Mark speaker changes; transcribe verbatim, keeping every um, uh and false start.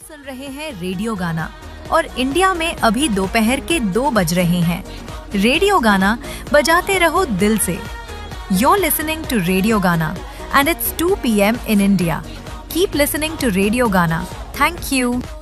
Speaker 1: सुन रहे हैं रेडियो गाना और इंडिया में अभी दोपहर के दो बज रहे हैं। रेडियो गाना बजाते रहो दिल से। You're listening to Radio Gana and it's two p m in India. Keep listening to Radio Gana. Thank you.